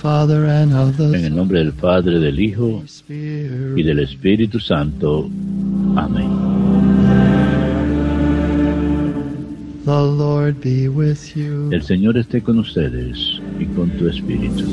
Father, and of the En el nombre del Padre, del Hijo Spirit. y del Espíritu Santo. Amén. The Lord be with you. El Señor esté con ustedes y con tu espíritu.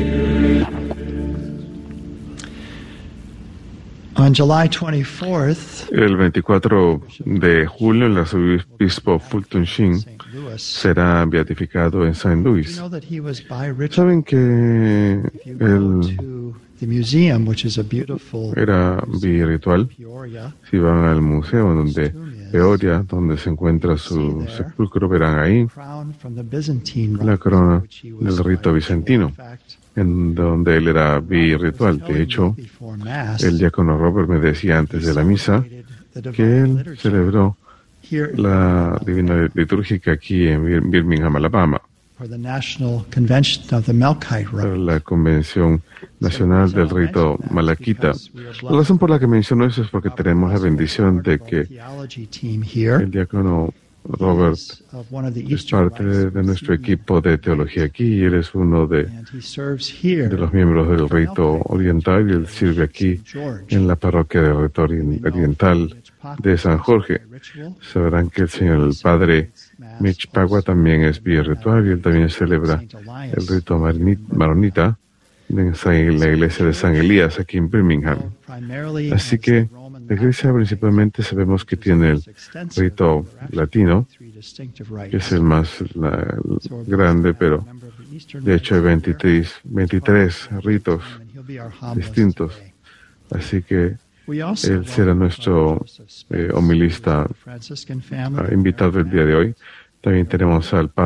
On July 24th, El 24 de julio, el arzobispo Fulton Sheen St. Louis, será beatificado en St. you Louis. know that he was bi-ritual. Saben que If you go él to the museum, which is a beautiful era birritual. Peoria, Si van al museo donde Peoria, donde se encuentra su sepulcro, verán ahí crown from the Byzantine la rite, corona which he was del rito bi-ritual. bizantino, In fact, en donde él era birritual. De hecho, before Mass, el diácono Robert me decía antes de la misa the divine que él liturgy celebró here la divina litúrgica aquí en Birmingham, Alabama, for the National Convention of the Melkite para Rite. la Convención Nacional del Rito Malaquita. La razón por la que menciono eso es porque tenemos la bendición de que Theology team here el diácono Robert is of one of the es Eastern parte rites, de nuestro equipo de teología aquí y él es uno de and he serves here los miembros del rito oriental y él sirve aquí en la parroquia del rito oriental de San Jorge. Sabrán que el señor, el padre Mitch Pagua, también es birritual y él también celebra el rito maronita en la iglesia de San Elías aquí en Birmingham. Así que la iglesia principalmente sabemos que tiene el rito latino, que es el más grande, pero de hecho hay 23 ritos distintos. Así que él será nuestro homilista invitado el día de hoy. También tenemos al padre